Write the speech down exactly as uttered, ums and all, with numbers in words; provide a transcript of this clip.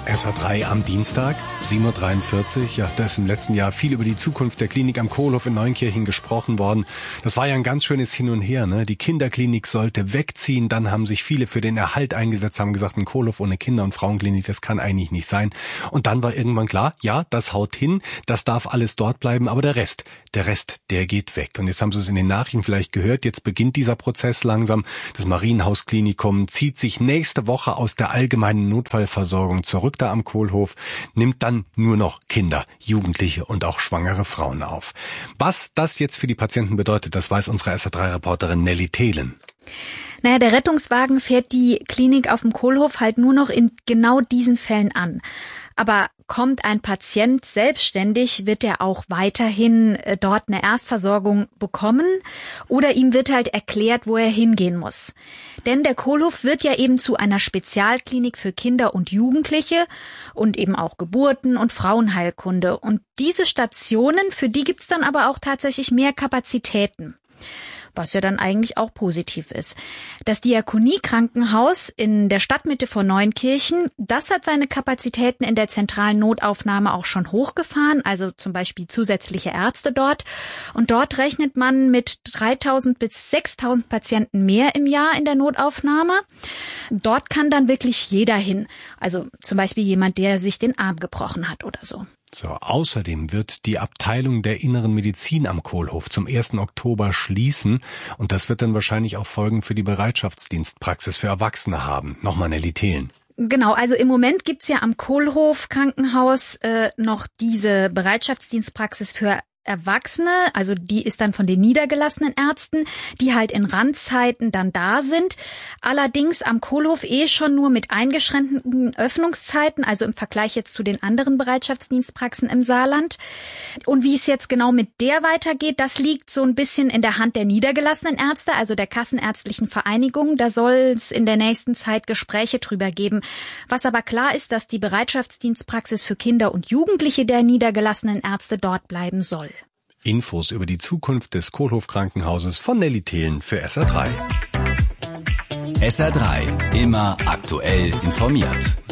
S A drei am Dienstag, sieben Uhr dreiundvierzig. Ja, da ist im letzten Jahr viel über die Zukunft der Klinik am Kohlhof in Neunkirchen gesprochen worden. Das war ja ein ganz schönes Hin und Her, ne? Die Kinderklinik sollte wegziehen. Dann haben sich viele für den Erhalt eingesetzt, haben gesagt, ein Kohlhof ohne Kinder- und Frauenklinik, das kann eigentlich nicht sein. Und dann war irgendwann klar, ja, das haut hin, das darf alles dort bleiben, aber der Rest, der Rest, der geht weg. Und jetzt haben Sie es in den Nachrichten vielleicht gehört, jetzt beginnt dieser Prozess langsam. Das Marienhaus-Klinikum zieht sich nächste Woche aus der allgemeinen Notfallversorgung zurück da am Kohlhof, nimmt dann nur noch Kinder, Jugendliche und auch schwangere Frauen auf. Was das jetzt für die Patienten bedeutet, das weiß unsere S A drei Reporterin Nelly Thelen. Naja, der Rettungswagen fährt die Klinik auf dem Kohlhof halt nur noch in genau diesen Fällen an. Aber kommt ein Patient selbstständig, wird er auch weiterhin äh, dort eine Erstversorgung bekommen oder ihm wird halt erklärt, wo er hingehen muss. Denn der Kohlhof wird ja eben zu einer Spezialklinik für Kinder und Jugendliche und eben auch Geburten- und Frauenheilkunde. Und diese Stationen, für die gibt's dann aber auch tatsächlich mehr Kapazitäten. Was ja dann eigentlich auch positiv ist. Das Diakonie-Krankenhaus in der Stadtmitte von Neunkirchen, das hat seine Kapazitäten in der zentralen Notaufnahme auch schon hochgefahren, also zum Beispiel zusätzliche Ärzte dort. Und dort rechnet man mit dreitausend bis sechstausend Patienten mehr im Jahr in der Notaufnahme. Dort kann dann wirklich jeder hin, also zum Beispiel jemand, der sich den Arm gebrochen hat oder so. So, außerdem wird die Abteilung der Inneren Medizin am Kohlhof zum ersten Oktober schließen und das wird dann wahrscheinlich auch Folgen für die Bereitschaftsdienstpraxis für Erwachsene haben. Nochmal Nelly Thelen. Genau, also im Moment gibt's ja am Kohlhof Krankenhaus äh, noch diese Bereitschaftsdienstpraxis für Erwachsene, also die ist dann von den niedergelassenen Ärzten, die halt in Randzeiten dann da sind. Allerdings am Kohlhof eh schon nur mit eingeschränkten Öffnungszeiten, also im Vergleich jetzt zu den anderen Bereitschaftsdienstpraxen im Saarland. Und wie es jetzt genau mit der weitergeht, das liegt so ein bisschen in der Hand der niedergelassenen Ärzte, also der Kassenärztlichen Vereinigung. Da soll es in der nächsten Zeit Gespräche drüber geben. Was aber klar ist, dass die Bereitschaftsdienstpraxis für Kinder und Jugendliche der niedergelassenen Ärzte dort bleiben soll. Infos über die Zukunft des Kohlhof-Krankenhauses von Nelly Thelen für S A drei. S A drei, immer aktuell informiert.